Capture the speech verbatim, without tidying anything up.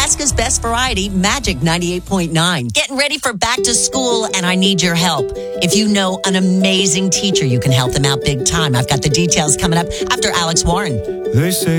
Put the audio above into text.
Alaska's best variety, Magic ninety-eight point nine. Getting ready for back to school, and I need your help. If you know an amazing teacher, you can help them out big time. I've got the details coming up after Alex Warren. They say